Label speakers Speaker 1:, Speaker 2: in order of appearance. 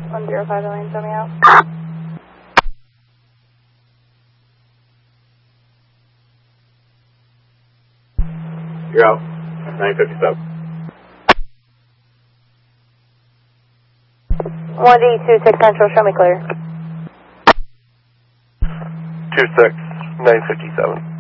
Speaker 1: 105 the lane, show me out.
Speaker 2: You're out. 957.
Speaker 1: 1D26 Central, show me clear.
Speaker 3: 26, 957.